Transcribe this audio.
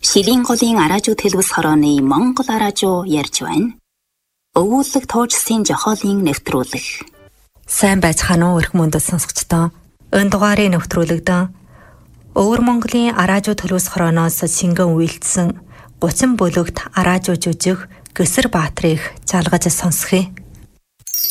Шилийн голын араажуу төлөвс хорооны Монгол араажуу ярьж байна. Өвүүлэг туужсын жохоолын нэвтрүүлэг. Сайн байцгаана уу эрх мөндөд сонсогчдоо. Энэ дугаарыг нэвтрүүлэгдэн Өвөр Монголын араажуу төлөвс хорооноос шингэн үйлдсэн 30 бүлэгт араажуу жүжиг Гэсэр Баатрыг жалгаж сонсхий.